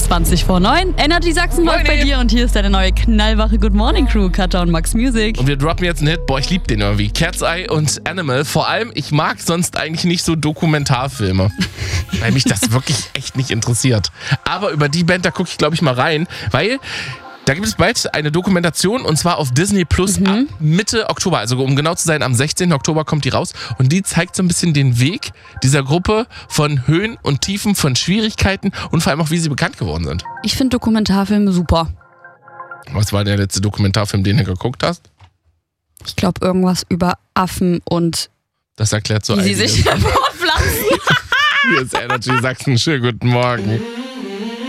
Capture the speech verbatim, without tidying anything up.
zwanzig vor neun. Energy Sachsen läuft bei dir und hier ist deine neue knallwache Good Morning Crew, Katja und Max Music. Und wir droppen jetzt einen Hit. Boah, ich lieb den irgendwie. Cat's Eye und Animal. Vor allem, ich mag sonst eigentlich nicht so Dokumentarfilme. Weil mich das wirklich echt nicht interessiert. Aber über die Band, da gucke ich glaube ich mal rein, weil da gibt es bald eine Dokumentation und zwar auf Disney Plus mhm. ab Mitte Oktober. Also um genau zu sein, am sechzehnten Oktober kommt die raus. Und die zeigt so ein bisschen den Weg dieser Gruppe von Höhen und Tiefen, von Schwierigkeiten und vor allem auch, wie sie bekannt geworden sind. Ich finde Dokumentarfilme super. Was war der letzte Dokumentarfilm, den du geguckt hast? Ich glaube irgendwas über Affen und das erklärt so wie sie sich fortpflanzen. Hier ist Energy Sachsen. Schönen guten Morgen.